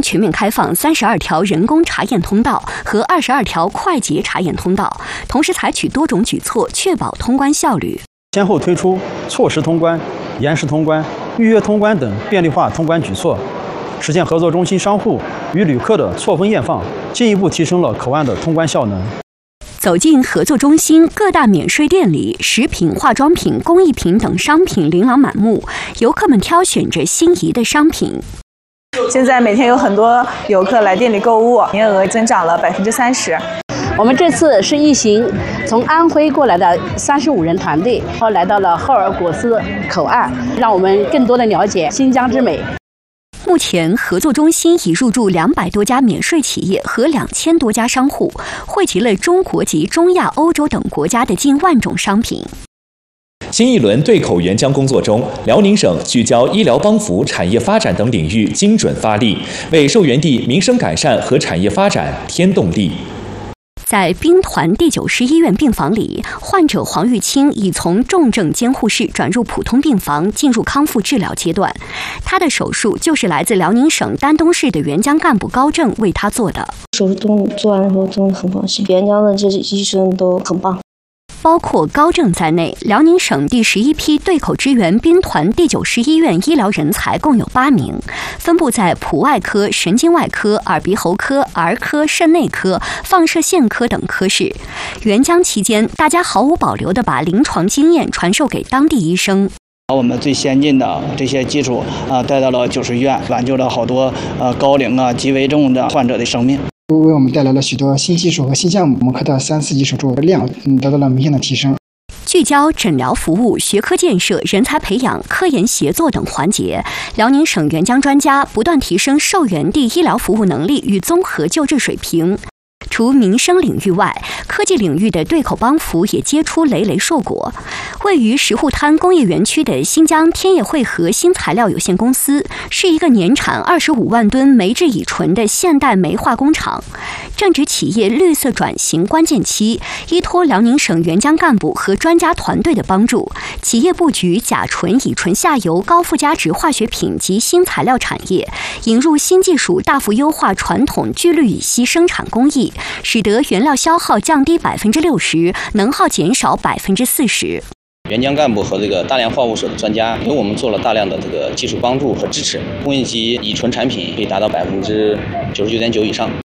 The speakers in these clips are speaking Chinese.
全面开放32条人工查验通道和22条快捷查验通道，同时采取多种举措，确保通关效率。 先后推出错时通关、延时通关、预约通关等便利化通关举措，实现合作中心商户与旅客的错峰验放，进一步提升了口岸的通关效能。 走进合作中心，各大免税店里，食品、化妆品、工艺品等商品琳琅满目，游客们挑选着心仪的商品。 现在每天有很多游客来店里购物，营业额增长了30%。 我们这次是一行从安徽过来的35人团队，然后来到了赫尔果斯口岸，让我们更多的了解新疆之美。 目前，合作中心已入驻200多家免税企业和2000多家商户，汇集了中国及中亚、欧洲等国家的近万种商品。 新一轮对口援疆工作中，辽宁省聚焦医疗帮扶、产业发展等领域精准发力，为受援地民生改善和产业发展添动力。 在兵团第90医院病房里，患者黄玉清已从重症监护室转入普通病房，进入康复治疗阶段。他的手术就是来自辽宁省丹东市的援疆干部高正为他做的。 手术做完以后真的很放心，援疆的这些医生都很棒。 包括高正在内，辽宁省第11批对口支援兵团第90医院医疗人才共有8名，分布在普外科、神经外科、耳鼻喉科、儿科、肾内科、放射线科等科室。援疆期间，大家毫无保留地把临床经验传授给当地医生。 把我们最先进的这些技术带到了90医院，挽救了好多高龄极危重的患者的生命。 为我们带来了许多新技术和新项目，我们科的3、4级手术量得到了明显的提升。 聚焦诊疗服务、学科建设、人才培养、科研协作等环节，辽宁省援疆专家不断提升受援地医疗服务能力与综合救治水平。除民生领域外，科技领域的对口帮扶也结出累累硕果。位于石沪滩工业园区的新疆天业汇合新材料有限公司，是一个年产25万吨煤制乙醇的现代煤化工厂。正值企业绿色转型关键期，依托辽宁省援疆干部和专家团队的帮助，企业布局甲醇、乙醇下游高附加值化学品及新材料产业，引入新技术，大幅优化传统聚氯乙烯生产工艺，使得原料消耗降低60%，能耗减少40%。 援疆干部和大量化物所的专家给我们做了大量的技术帮助和支持，工业级乙醇产品可以达到99.9%以上。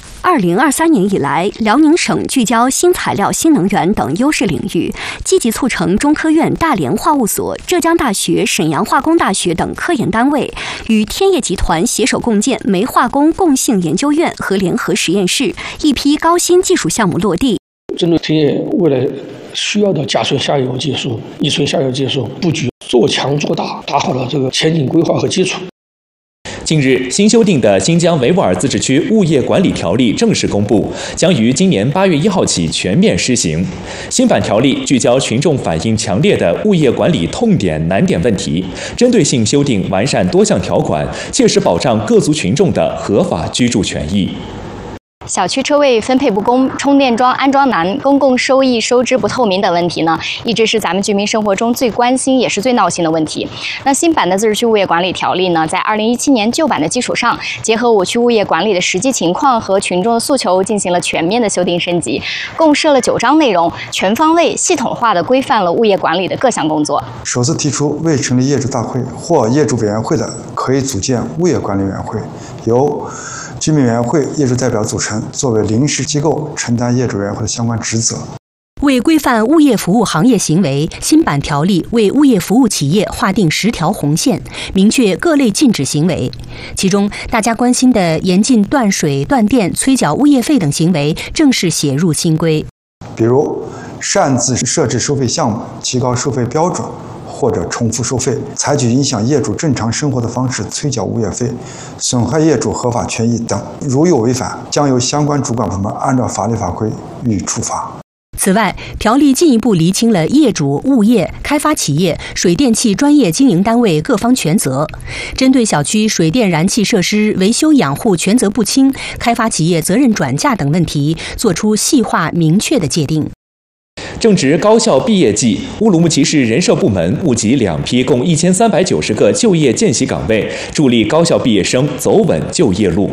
2023年以来，辽宁省聚焦新材料、新能源等优势领域，积极促成中科院、大连化物所、浙江大学、沈阳化工大学等科研单位与天业集团携手共建煤化工共性研究院和联合实验室，一批高新技术项目落地。 针对天业未来需要的甲醇下游技术、乙醇下游技术布局，做强做大，打好了前景规划和基础。 近日，新修订的新疆维吾尔自治区物业管理条例正式公布，将于今年8月1号起全面施行。新版条例聚焦群众反映强烈的物业管理痛点难点问题，针对性修订完善多项条款，切实保障各族群众的合法居住权益。 小区车位分配不公、充电桩安装难、公共收益收支不透明等问题呢，一直是咱们居民生活中最关心也是最闹心的问题。那新版的自治区物业管理条例呢，在2017年旧版的基础上，结合我区物业管理的实际情况和群众的诉求，进行了全面的修订升级，共设了9章内容，全方位、系统化的规范了物业管理的各项工作。 首次提出，未成立业主大会或业主委员会的，可以组建物业管理委员会，由居民委员会业主代表组成，作为临时机构承担业主委员会的相关职责。 为规范物业服务行业行为，新版条例为物业服务企业划定10条红线，明确各类禁止行为。其中，大家关心的严禁断水、断电、催缴物业费等行为，正式写入新规。 比如，擅自设置收费项目、提高收费标准，或者重复收费，采取影响业主正常生活的方式催缴物业费，损害业主合法权益等，如有违反，将由相关主管部门按照法律法规予以处罚。 此外，条例进一步厘清了业主、物业、开发企业、水电气专业经营单位各方权责，针对小区水电燃气设施维修养护权责不清、开发企业责任转嫁等问题，作出细化明确的界定。 正值高校毕业季，乌鲁木齐市人社部门募集2批共1390个就业见习岗位，助力高校毕业生走稳就业路。